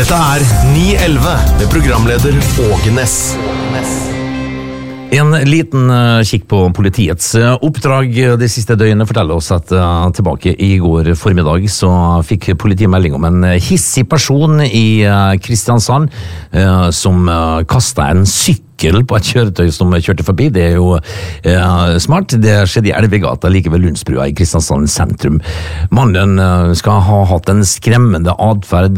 Dette 911 med programleder Åge Ness. En liten kikk på politiets oppdrag det siste døgnet forteller oss at tilbake i går formiddag så fikk politiet melding om en hissig person i Kristiansand som kastet en sykkel på et kjøretøy som kjørte forbi. Det jo smart. Det skjedde i Elvegata like ved Lundsbrua i Kristiansand sentrum. Mannen skal ha hatt en skremmende adferd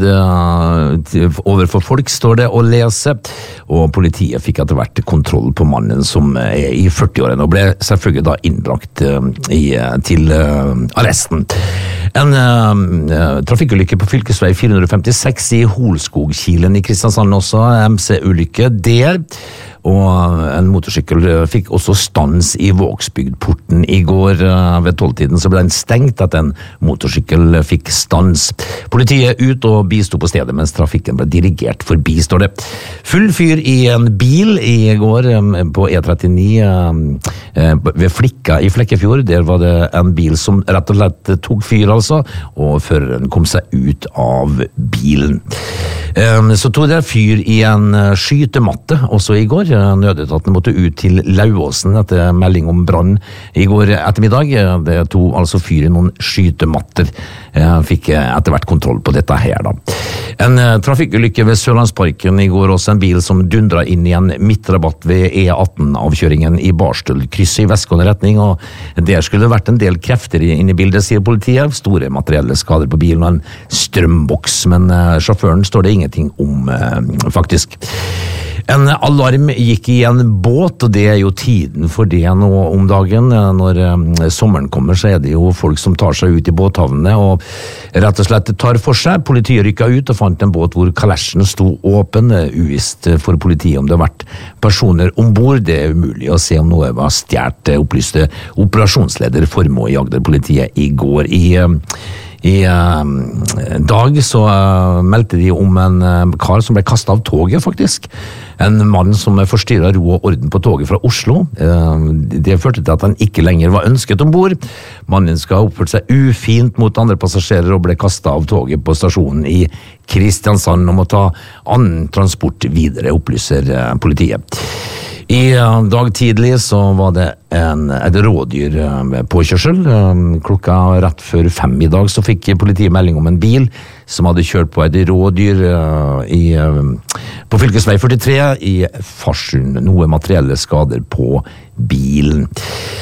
overfor folk, står det å lese, og politiet fikk etter hvert kontroll på mannen som i 40-årene og ble selvfølgelig da innbrakt til arresten. En trafikkulykke på fylkesvei 456 i Holskogkilen i Kristiansand også, MC-ulykke der, og en motorsykkel fikk også stans i Vågsbygdporten i går. Ved 12-tiden så ble den stengt at en motorsykkel fikk stans. Politiet ut og bistod på stedet mens trafikken ble dirigert forbi, står det. Full fyr i en bil i går på E39 ved Flikka i Flekkefjord. Der var det en bil som rett og slett tok fyr altså, og føreren kom seg ut av bilen. Så tog det fyr i en skytematte også i går. Nødetatene måtte ut til Lauåsen etter melding om brann i går ettermiddag. Det tog altså fyr i noen skytematter. Fikk etter hvert kontroll på dette her da. En trafikkulykke ved Sørlandsparken i går, også en bil som dundret inn i en midtrabatt ved E18-avkjøringen i Barstøl-krysset i vestgående retning, og der skulle det vært en del krefter inne i bildet, sier politiet. Store materielle skader på bilen og en strømboks, men sjåføren står det ingenting om, faktisk. En alarm gikk i en båt, og det jo tiden for det nå om dagen. Når sommeren kommer, så det jo folk som tar seg ut i båthavnene og rett og slett tar for seg. Politiet rykket ut og fant en båt hvor kalesjen sto åpen. Uvisst for politiet om det har vært personer ombord. Det umulig å se om noe var stjert, opplyste operasjonsleder Formå i Agder-politiet i går. I dag så meldte de om en kar som ble kastet av toget, faktisk. En mann som forstyrret ro og orden på toget fra Oslo. Det førte til at han ikke lenger var ønsket ombord. Mannen skal ha oppført seg ufint mot andre passasjerer og ble kastet av toget på stasjonen i Kristiansand og må ta annen transport videre, opplyser politiet. I dag tidlig så var det et rådyr med påkjørsel. Klokka rett før 5 i dag så fikk politiet melding om en bil som hadde kjørt på et rådyr på fylkesvei 43 i Farsund. Noe materielle skader på bilen.